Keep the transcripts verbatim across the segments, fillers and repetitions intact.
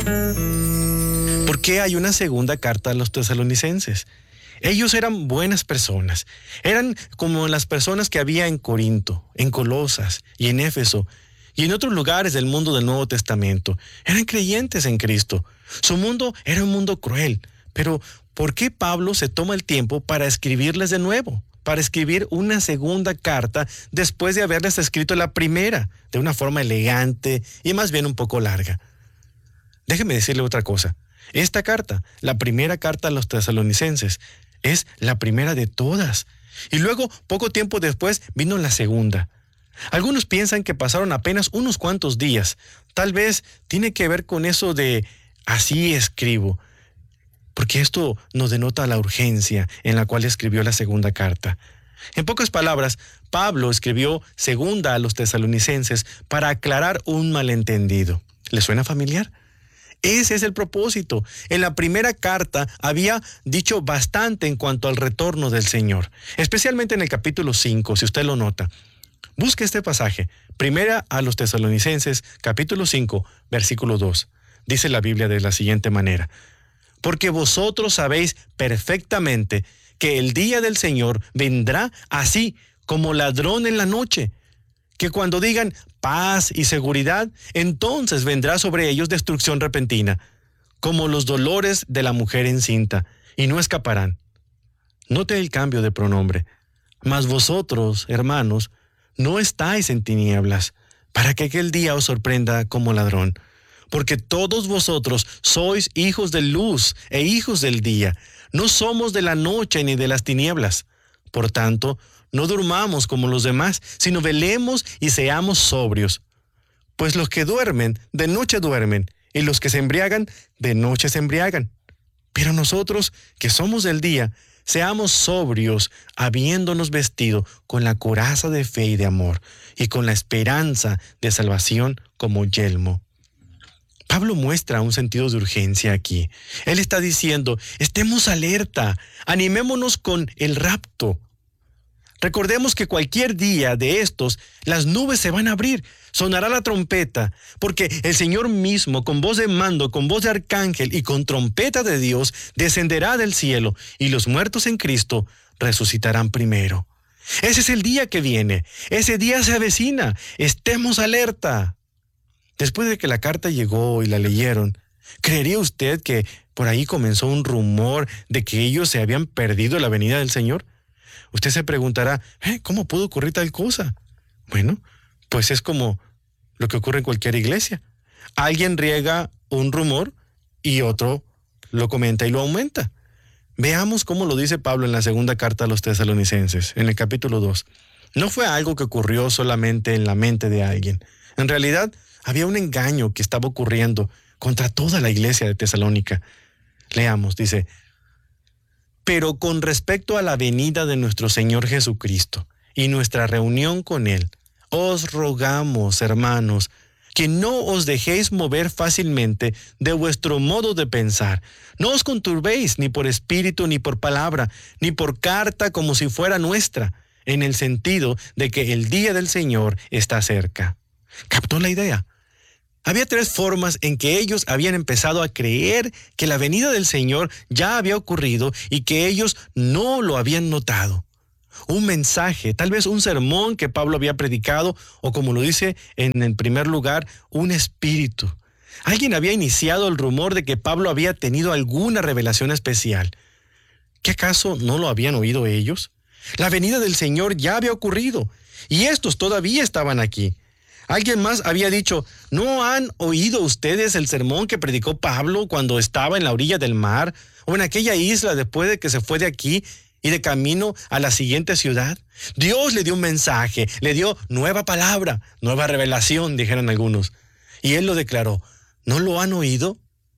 ¿Por qué hay una segunda carta a los tesalonicenses? Ellos eran buenas personas. Eran como las personas que había en Corinto, en Colosas y en Éfeso y en otros lugares del mundo del Nuevo Testamento. Eran creyentes en Cristo. Su mundo era un mundo cruel. Pero ¿por qué Pablo se toma el tiempo para escribirles de nuevo? Para escribir una segunda carta después de haberles escrito la primera, de una forma elegante y más bien un poco larga. Déjeme decirle otra cosa. Esta carta, la primera carta a los tesalonicenses, es la primera de todas. Y luego, poco tiempo después, vino la segunda. Algunos piensan que pasaron apenas unos cuantos días. Tal vez tiene que ver con eso de así escribo, porque esto nos denota la urgencia en la cual escribió la segunda carta. En pocas palabras, Pablo escribió segunda a los tesalonicenses para aclarar un malentendido. ¿Le suena familiar? Ese es el propósito. En la primera carta había dicho bastante en cuanto al retorno del Señor, especialmente en el capítulo cinco, si usted lo nota. Busque este pasaje, primera a los tesalonicenses, capítulo cinco, versículo dos. Dice la Biblia de la siguiente manera: porque vosotros sabéis perfectamente que el día del Señor vendrá así como ladrón en la noche, que cuando digan paz y seguridad, entonces vendrá sobre ellos destrucción repentina, como los dolores de la mujer encinta, y no escaparán. Note el cambio de pronombre. Mas vosotros, hermanos, no estáis en tinieblas, para que aquel día os sorprenda como ladrón. Porque todos vosotros sois hijos de luz e hijos del día. No somos de la noche ni de las tinieblas. Por tanto, no durmamos como los demás, sino velemos y seamos sobrios. Pues los que duermen, de noche duermen, y los que se embriagan, de noche se embriagan. Pero nosotros, que somos del día, seamos sobrios, habiéndonos vestido con la coraza de fe y de amor, y con la esperanza de salvación como yelmo. Pablo muestra un sentido de urgencia aquí. Él está diciendo, estemos alerta, animémonos con el rapto. Recordemos que cualquier día de estos, las nubes se van a abrir, sonará la trompeta, porque el Señor mismo, con voz de mando, con voz de arcángel y con trompeta de Dios, descenderá del cielo, y los muertos en Cristo resucitarán primero. Ese es el día que viene, ese día se avecina, estemos alerta. Después de que la carta llegó y la leyeron, ¿creería usted que por ahí comenzó un rumor de que ellos se habían perdido la venida del Señor? Usted se preguntará, ¿eh? ¿Cómo pudo ocurrir tal cosa? Bueno, pues es como lo que ocurre en cualquier iglesia. Alguien riega un rumor y otro lo comenta y lo aumenta. Veamos cómo lo dice Pablo en la segunda carta a los tesalonicenses, en el capítulo dos. No fue algo que ocurrió solamente en la mente de alguien. En realidad, había un engaño que estaba ocurriendo contra toda la iglesia de Tesalónica. Leamos, dice: pero con respecto a la venida de nuestro Señor Jesucristo y nuestra reunión con Él, os rogamos, hermanos, que no os dejéis mover fácilmente de vuestro modo de pensar. No os conturbéis ni por espíritu, ni por palabra, ni por carta como si fuera nuestra, en el sentido de que el día del Señor está cerca. ¿Captó la idea? Había tres formas en que ellos habían empezado a creer que la venida del Señor ya había ocurrido y que ellos no lo habían notado. Un mensaje, tal vez un sermón que Pablo había predicado, o como lo dice en el primer lugar, un espíritu. Alguien había iniciado el rumor de que Pablo había tenido alguna revelación especial. ¿Qué acaso no lo habían oído ellos? La venida del Señor ya había ocurrido y estos todavía estaban aquí. Alguien más había dicho, ¿no han oído ustedes el sermón que predicó Pablo cuando estaba en la orilla del mar o en aquella isla después de que se fue de aquí y de camino a la siguiente ciudad? Dios le dio un mensaje, le dio nueva palabra, nueva revelación, dijeron algunos. Y él lo declaró, ¿no lo han oído?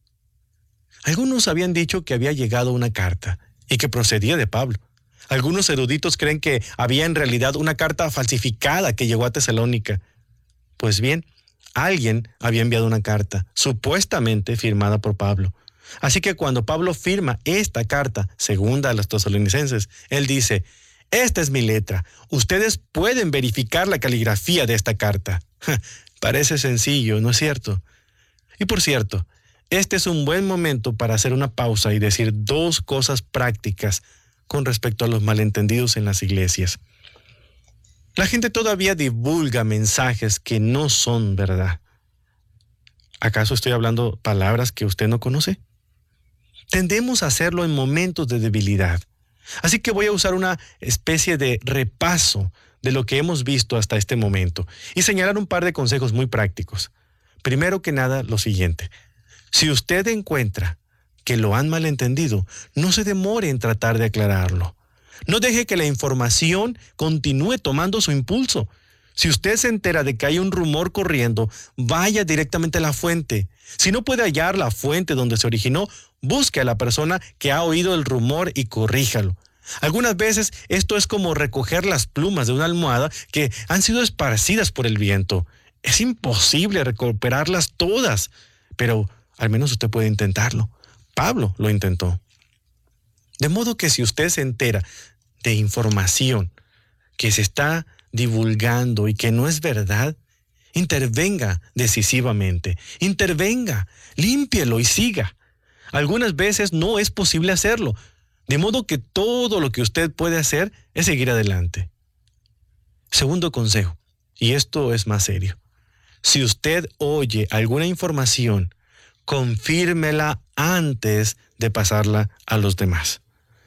Algunos habían dicho que había llegado una carta y que procedía de Pablo. Algunos eruditos creen que había en realidad una carta falsificada que llegó a Tesalónica. Pues bien, alguien había enviado una carta, supuestamente firmada por Pablo. Así que cuando Pablo firma esta carta, segunda a los tesalonicenses, él dice, esta es mi letra, ustedes pueden verificar la caligrafía de esta carta. Parece sencillo, ¿no es cierto? Y por cierto, Este es un buen momento para hacer una pausa y decir dos cosas prácticas con respecto a los malentendidos en las iglesias. La gente todavía divulga mensajes que no son verdad. ¿Acaso estoy hablando palabras que usted no conoce? Tendemos a hacerlo en momentos de debilidad. Así que voy a usar una especie de repaso de lo que hemos visto hasta este momento y señalar un par de consejos muy prácticos. Primero que nada, lo siguiente. Si usted encuentra que lo han malentendido, no se demore en tratar de aclararlo. No deje que la información continúe tomando su impulso. Si usted se entera de que hay un rumor corriendo, vaya directamente a la fuente. Si no puede hallar la fuente donde se originó, busque a la persona que ha oído el rumor y corríjalo. Algunas veces esto es como recoger las plumas de una almohada que han sido esparcidas por el viento. Es imposible recuperarlas todas, pero al menos usted puede intentarlo. Pablo lo intentó. De modo que si usted se entera de información que se está divulgando y que no es verdad, intervenga decisivamente, intervenga, límpielo y siga. Algunas veces no es posible hacerlo, de modo que todo lo que usted puede hacer es seguir adelante. Segundo consejo, y esto es más serio. Si usted oye alguna información, confírmela antes de pasarla a los demás.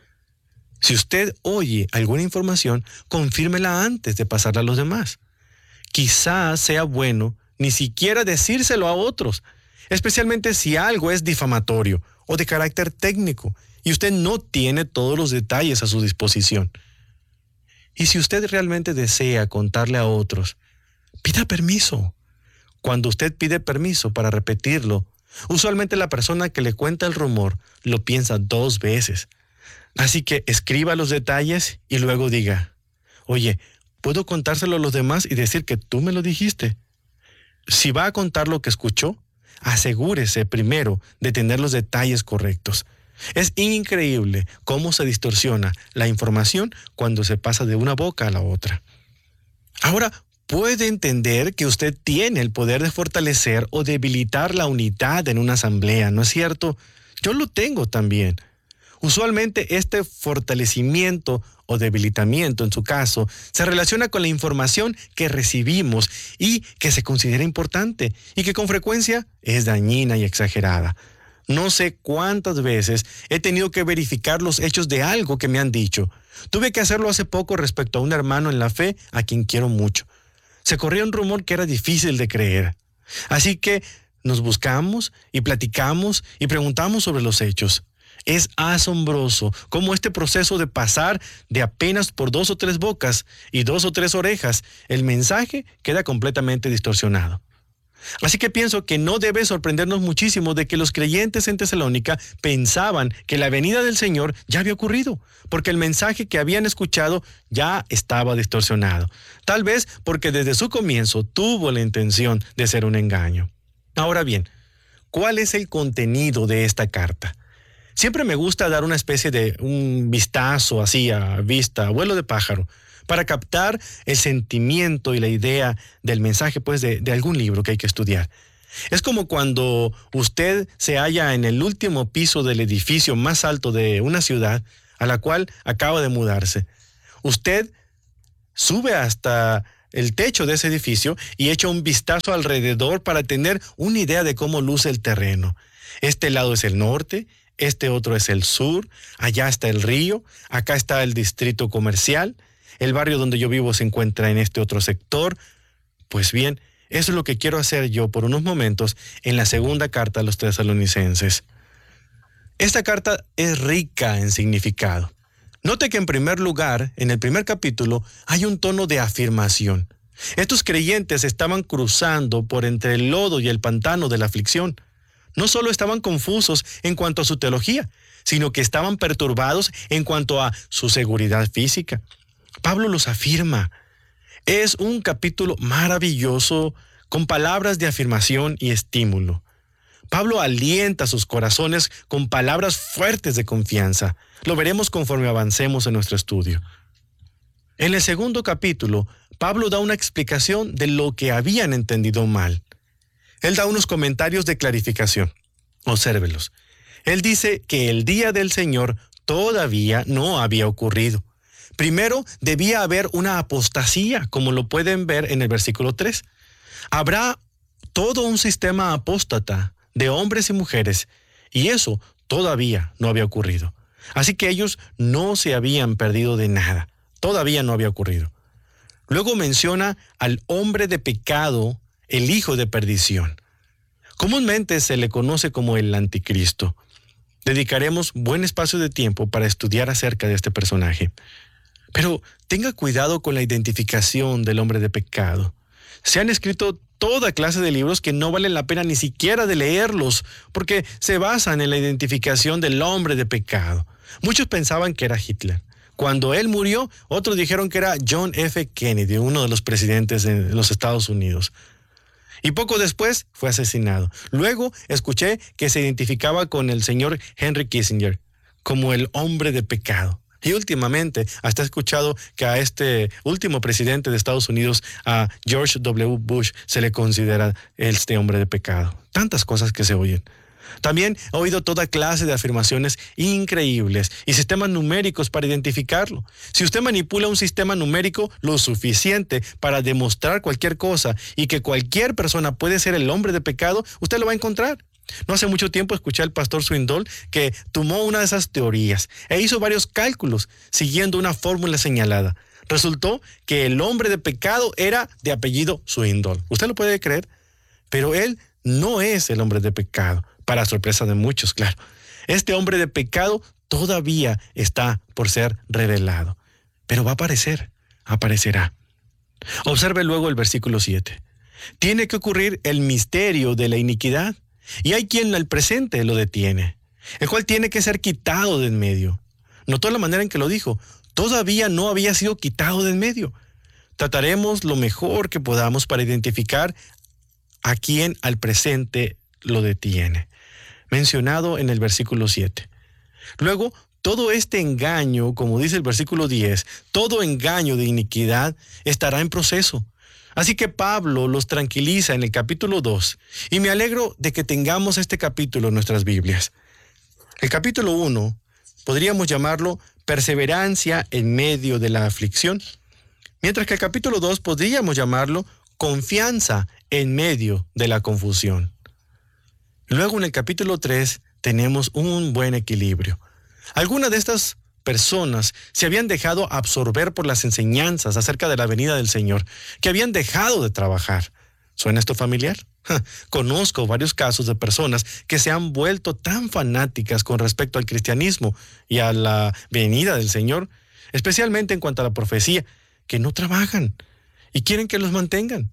Si usted oye alguna información, confírmela antes de pasarla a los demás. Quizás sea bueno ni siquiera decírselo a otros, especialmente si algo es difamatorio o de carácter técnico y usted no tiene todos los detalles a su disposición. Y si usted realmente desea contarle a otros, pida permiso. Cuando usted pide permiso para repetirlo, usualmente la persona que le cuenta el rumor lo piensa dos veces. Así que escriba los detalles y luego diga, oye, ¿puedo contárselo a los demás y decir que tú me lo dijiste? Si va a contar lo que escuchó, asegúrese primero de tener los detalles correctos. Es increíble cómo se distorsiona la información cuando se pasa de una boca a la otra. Ahora, puede entender que usted tiene el poder de fortalecer o debilitar la unidad en una asamblea, ¿no es cierto? Yo lo tengo también. Usualmente este fortalecimiento o debilitamiento, en su caso, se relaciona con la información que recibimos y que se considera importante y que con frecuencia es dañina y exagerada. No sé cuántas veces he tenido que verificar los hechos de algo que me han dicho. Tuve que hacerlo hace poco respecto a un hermano en la fe a quien quiero mucho. Se corría un rumor que era difícil de creer. Así que nos buscamos y platicamos y preguntamos sobre los hechos. Es asombroso cómo este proceso de pasar de apenas por dos o tres bocas y dos o tres orejas, el mensaje queda completamente distorsionado. Así que pienso que no debe sorprendernos muchísimo de que los creyentes en Tesalónica pensaban que la venida del Señor ya había ocurrido, porque el mensaje que habían escuchado ya estaba distorsionado. Tal vez porque desde su comienzo tuvo la intención de ser un engaño. Ahora bien, ¿cuál es el contenido de esta carta? Siempre me gusta dar una especie de un vistazo así a vista, a vuelo de pájaro, para captar el sentimiento y la idea del mensaje pues de, de algún libro que hay que estudiar. Es como cuando usted se halla en el último piso del edificio más alto de una ciudad a la cual acaba de mudarse. Usted sube hasta el techo de ese edificio y echa un vistazo alrededor para tener una idea de cómo luce el terreno. Este lado es el norte, este otro es el sur, allá está el río, acá está el distrito comercial, el barrio donde yo vivo se encuentra en este otro sector. Pues bien, eso es lo que quiero hacer yo por unos momentos en la segunda carta a los tesalonicenses. Esta carta es rica en significado. Note que en primer lugar, en el primer capítulo, hay un tono de afirmación. Estos creyentes estaban cruzando por entre el lodo y el pantano de la aflicción. No solo estaban confusos en cuanto a su teología, sino que estaban perturbados en cuanto a su seguridad física. Pablo los afirma. Es un capítulo maravilloso con palabras de afirmación y estímulo. Pablo alienta sus corazones con palabras fuertes de confianza. Lo veremos conforme avancemos en nuestro estudio. En el segundo capítulo, Pablo da una explicación de lo que habían entendido mal. Él da unos comentarios de clarificación. Obsérvelos. Él dice que el día del Señor todavía no había ocurrido. Primero, debía haber una apostasía, como lo pueden ver en el versículo tres. Habrá todo un sistema apóstata de hombres y mujeres, y eso todavía no había ocurrido. Así que ellos no se habían perdido de nada. Todavía no había ocurrido. Luego menciona al hombre de pecado, el hijo de perdición. Comúnmente se le conoce como el anticristo. Dedicaremos buen espacio de tiempo para estudiar acerca de este personaje. Pero tenga cuidado con la identificación del hombre de pecado. Se han escrito toda clase de libros que no valen la pena ni siquiera de leerlos, porque se basan en la identificación del hombre de pecado. Muchos pensaban que era Hitler. Cuando él murió, otros dijeron que era John F. Kennedy, uno de los presidentes de los Estados Unidos. Y poco después fue asesinado. Luego escuché que se identificaba con el señor Henry Kissinger como el hombre de pecado. Y últimamente hasta he escuchado que a este último presidente de Estados Unidos, a George W. Bush, se le considera este hombre de pecado. Tantas cosas que se oyen. También he oído toda clase de afirmaciones increíbles y sistemas numéricos para identificarlo. Si usted manipula un sistema numérico lo suficiente para demostrar cualquier cosa y que cualquier persona puede ser el hombre de pecado, usted lo va a encontrar. No hace mucho tiempo escuché al pastor Swindoll que tomó una de esas teorías e hizo varios cálculos siguiendo una fórmula señalada. Resultó que el hombre de pecado era de apellido Swindoll. ¿Usted lo puede creer? Pero él no es el hombre de pecado, para sorpresa de muchos, claro. Este hombre de pecado todavía está por ser revelado, pero va a aparecer, aparecerá. Observe luego el versículo siete. Tiene que ocurrir el misterio de la iniquidad. Y hay quien al presente lo detiene, el cual tiene que ser quitado de en medio. ¿Notó la manera en que lo dijo? Todavía no había sido quitado de en medio. Trataremos lo mejor que podamos para identificar a quien al presente lo detiene. Mencionado en el versículo siete. Luego, todo este engaño, como dice el versículo diez, todo engaño de iniquidad estará en proceso. Así que Pablo los tranquiliza en el capítulo dos, y me alegro de que tengamos este capítulo en nuestras Biblias. El capítulo uno podríamos llamarlo perseverancia en medio de la aflicción, mientras que el capítulo dos podríamos llamarlo confianza en medio de la confusión. Luego en el capítulo tres tenemos un buen equilibrio. Algunas de estas personas se habían dejado absorber por las enseñanzas acerca de la venida del Señor, que habían dejado de trabajar. ¿Suena esto familiar? Ja, conozco varios casos de personas que se han vuelto tan fanáticas con respecto al cristianismo y a la venida del Señor, especialmente en cuanto a la profecía, que no trabajan y quieren que los mantengan.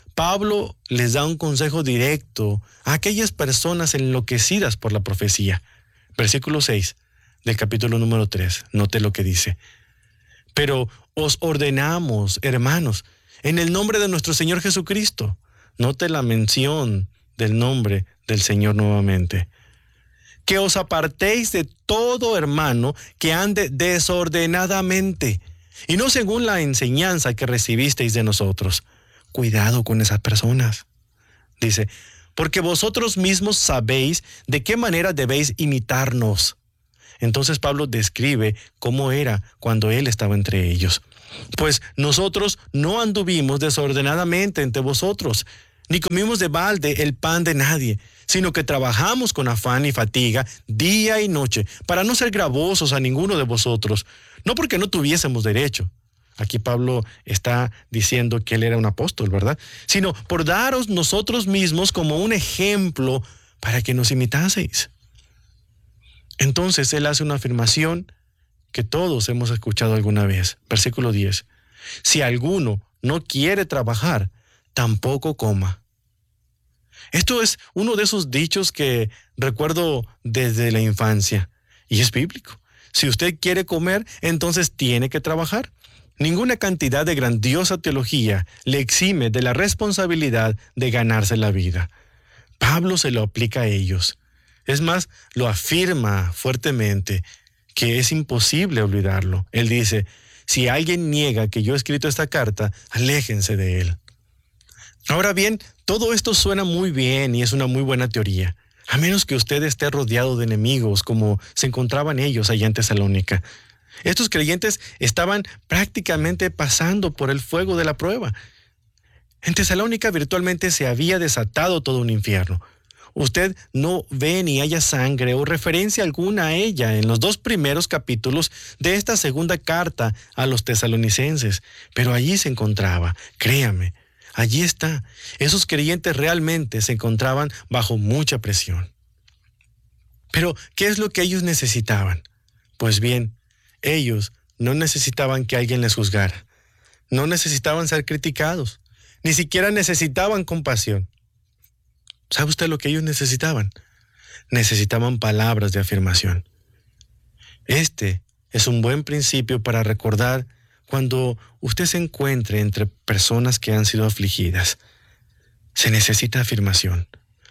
Pablo les da un consejo directo a aquellas personas enloquecidas por la profecía. Versículo seis. Del capítulo número tres, note lo que dice. Pero os ordenamos, hermanos, en el nombre de nuestro Señor Jesucristo. Note la mención del nombre del Señor nuevamente. Que os apartéis de todo hermano que ande desordenadamente, y no según la enseñanza que recibisteis de nosotros. Cuidado con esas personas. Dice, porque vosotros mismos sabéis de qué manera debéis imitarnos. Entonces Pablo describe cómo era cuando él estaba entre ellos. Pues nosotros no anduvimos desordenadamente entre vosotros, ni comimos de balde el pan de nadie, sino que trabajamos con afán y fatiga día y noche, para no ser gravosos a ninguno de vosotros, no porque no tuviésemos derecho. Aquí Pablo está diciendo que él era un apóstol, ¿verdad? Sino por daros nosotros mismos como un ejemplo para que nos imitaseis. Entonces él hace una afirmación que todos hemos escuchado alguna vez. Versículo diez. Si alguno no quiere trabajar, tampoco coma. Esto es uno de esos dichos que recuerdo desde la infancia y es bíblico. Si usted quiere comer, entonces tiene que trabajar. Ninguna cantidad de grandiosa teología le exime de la responsabilidad de ganarse la vida. Pablo se lo aplica a ellos. Es más, lo afirma fuertemente que es imposible olvidarlo. Él dice, si alguien niega que yo he escrito esta carta, aléjense de él. Ahora bien, todo esto suena muy bien y es una muy buena teoría. a menos que usted esté rodeado de enemigos como se encontraban ellos allá en Tesalónica. Estos creyentes estaban prácticamente pasando por el fuego de la prueba. En Tesalónica virtualmente se había desatado todo un infierno. Usted no ve ni haya sangre o referencia alguna a ella en los dos primeros capítulos de esta segunda carta a los tesalonicenses, pero allí se encontraba, créame, allí está. Esos creyentes realmente se encontraban bajo mucha presión. Pero, ¿qué es lo que ellos necesitaban? Pues bien, ellos no necesitaban que alguien les juzgara, no necesitaban ser criticados, ni siquiera necesitaban compasión. ¿Sabe usted lo que ellos necesitaban? Necesitaban palabras de afirmación. Este es un buen principio para recordar cuando usted se encuentre entre personas que han sido afligidas. Se necesita afirmación.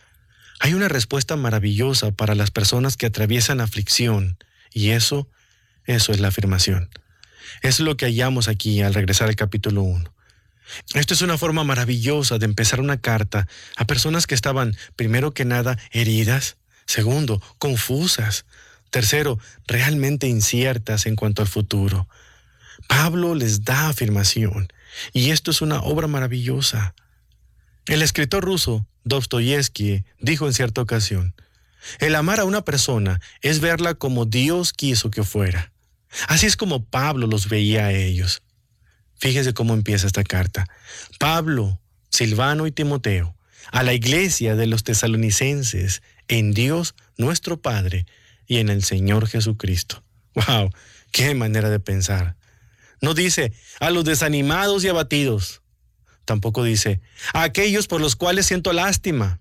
Hay una respuesta maravillosa para las personas que atraviesan aflicción, y eso, eso es la afirmación. Es lo que hallamos aquí al regresar al capítulo uno. Esto es una forma maravillosa de empezar una carta a personas que estaban, primero que nada, heridas, segundo, confusas, tercero, realmente inciertas en cuanto al futuro. Pablo les da afirmación, y esto es una obra maravillosa. El escritor ruso Dostoyevsky dijo en cierta ocasión: el amar a una persona es verla como Dios quiso que fuera. Así es como Pablo los veía a ellos. Fíjese cómo empieza esta carta. Pablo, Silvano y Timoteo, a la iglesia de los tesalonicenses, en Dios nuestro Padre y en el Señor Jesucristo. ¡Wow! ¡Qué manera de pensar! No dice a los desanimados y abatidos. Tampoco dice a aquellos por los cuales siento lástima,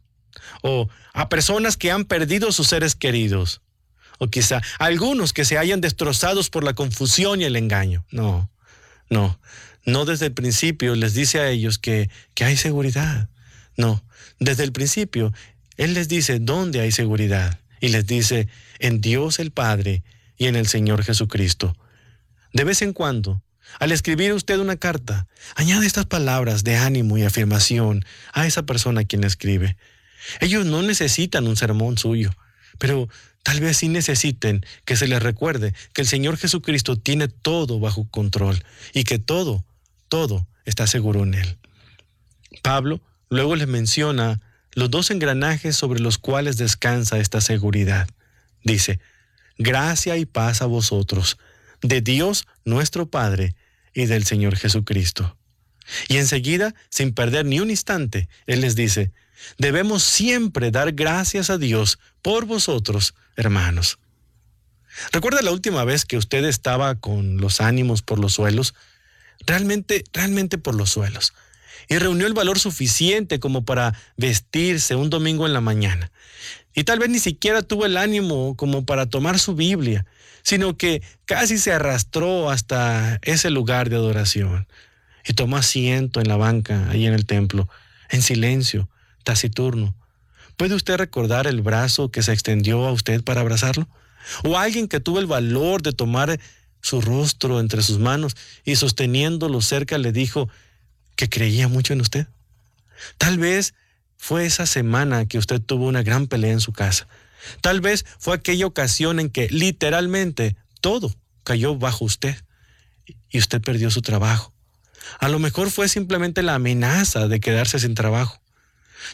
o a personas que han perdido sus seres queridos, o quizá a algunos que se hayan destrozados por la confusión y el engaño. No. No, no desde el principio les dice a ellos que, que hay seguridad. No, desde el principio Él les dice dónde hay seguridad. Y les dice en Dios el Padre y en el Señor Jesucristo. De vez en cuando, al escribir usted una carta, añade estas palabras de ánimo y afirmación a esa persona a quien escribe. Ellos no necesitan un sermón suyo, pero tal vez sí necesiten que se les recuerde que el Señor Jesucristo tiene todo bajo control y que todo, todo está seguro en Él. Pablo luego les menciona los dos engranajes sobre los cuales descansa esta seguridad. Dice: gracia y paz a vosotros, de Dios nuestro Padre y del Señor Jesucristo. Y enseguida, sin perder ni un instante, Él les dice: debemos siempre dar gracias a Dios por vosotros, hermanos. ¿Recuerda la última vez que usted estaba con los ánimos por los suelos? Realmente, realmente por los suelos. Y reunió el valor suficiente como para vestirse un domingo en la mañana. Y tal vez ni siquiera tuvo el ánimo como para tomar su Biblia, sino que casi se arrastró hasta ese lugar de adoración. Y tomó asiento en la banca, ahí en el templo, en silencio, taciturno. ¿Puede usted recordar el brazo que se extendió a usted para abrazarlo? ¿O alguien que tuvo el valor de tomar su rostro entre sus manos y sosteniéndolo cerca le dijo que creía mucho en usted? Tal vez fue esa semana que usted tuvo una gran pelea en su casa. Tal vez fue aquella ocasión en que literalmente todo cayó bajo usted y usted perdió su trabajo. A lo mejor fue simplemente la amenaza de quedarse sin trabajo.